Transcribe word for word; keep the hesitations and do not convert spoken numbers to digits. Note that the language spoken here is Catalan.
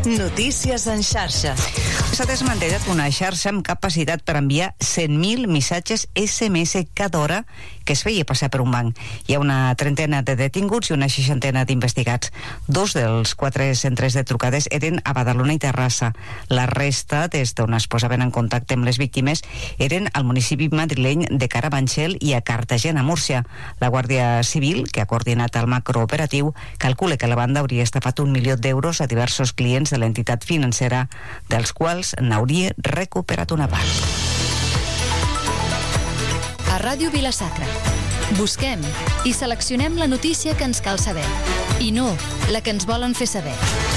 Notícies en xarxa. S'ha desmantellat una xarxa amb capacitat per enviar cent mil missatges esse eme esse cada hora que es feia passar per un banc. Hi ha una trentena de detinguts i una seixantena d'investigats. Dos dels quatre centres de trucades eren a Badalona i Terrassa. La resta, des d'on es posaven en contacte amb les víctimes, eren al municipi madrileny de Carabanchel i a Cartagena, Múrcia. La Guàrdia Civil, que ha coordinat el macrooperatiu, calcula que la banda hauria estafat un milió d'euros a diversos clients de l'entitat financera, dels quals n'hauria recuperat una part. A Ràdio Vila-sacra busquem i seleccionem la notícia que ens cal saber i no la que ens volen fer saber.